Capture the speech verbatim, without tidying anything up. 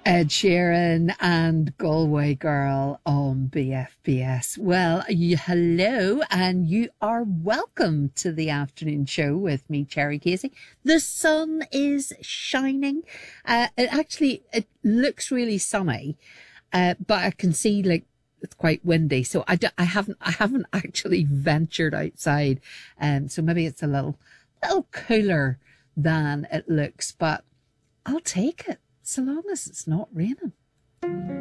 Ed Sheeran and Galway Girl on B F B S. Well, you, hello, and you are welcome to the afternoon show with me, Cherry Casey. The sun is shining. Uh, it actually, it looks really sunny, uh, but I can see like it's quite windy. So I, do, I haven't, I haven't actually ventured outside. Um, so maybe it's a little, little cooler than it looks, but I'll take it so long as it's not raining.